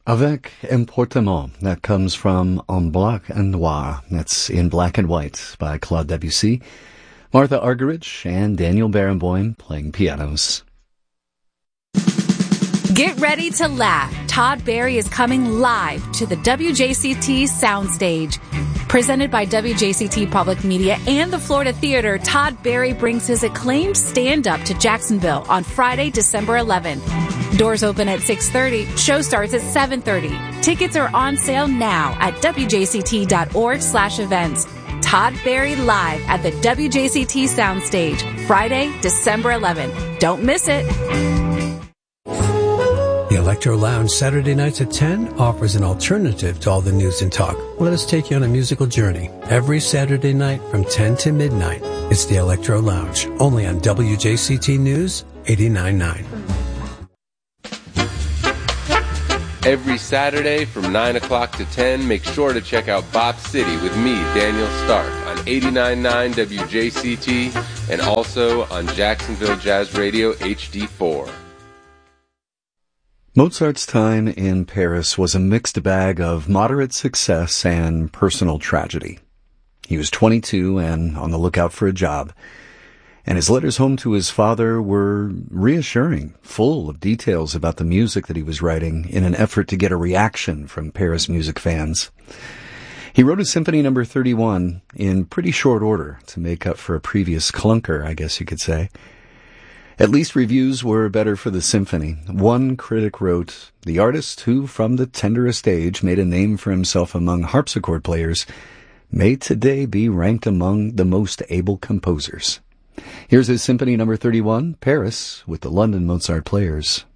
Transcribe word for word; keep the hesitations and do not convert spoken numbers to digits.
Avec Emportement. That comes from En Blanc et Noir. That's In Black and White by Claude Debussy. Martha Argerich and Daniel Barenboim playing pianos. Get ready to laugh. Todd Barry is coming live to the W J C T Soundstage. Presented by W J C T Public Media and the Florida Theater, Todd Barry brings his acclaimed stand-up to Jacksonville on Friday, December eleventh. Doors open at six thirty. Show starts at seven thirty. Tickets are on sale now at W J C T dot org slash events. Todd Barry live at the W J C T Soundstage, Friday, December eleventh. Don't miss it. The Electro Lounge Saturday nights at ten offers an alternative to all the news and talk. Let us take you on a musical journey. Every Saturday night from ten to midnight, it's the Electro Lounge, only on W J C T News eighty-nine point nine. Every Saturday from nine o'clock to ten, make sure to check out Bop City with me, Daniel Stark, on eighty-nine point nine W J C T and also on Jacksonville Jazz Radio H D four. Mozart's time in Paris was a mixed bag of moderate success and personal tragedy. He was twenty-two and on the lookout for a job, and his letters home to his father were reassuring, full of details about the music that he was writing in an effort to get a reaction from Paris music fans. He wrote a Symphony Number thirty-one in pretty short order to make up for a previous clunker, I guess you could say. At least reviews were better for the symphony. One critic wrote, "The artist who, from the tenderest age, made a name for himself among harpsichord players may today be ranked among the most able composers." Here's his Symphony Number thirty-one, Paris, with the London Mozart Players.